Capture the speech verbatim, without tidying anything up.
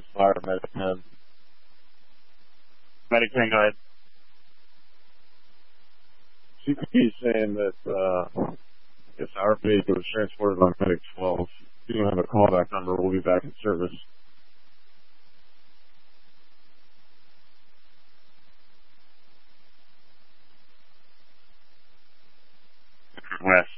fire medic ten. Medic ten, go ahead. C P is saying that, uh, if our vehicle was transported on medic twelve, you don't have a callback number, we'll be back in service. West.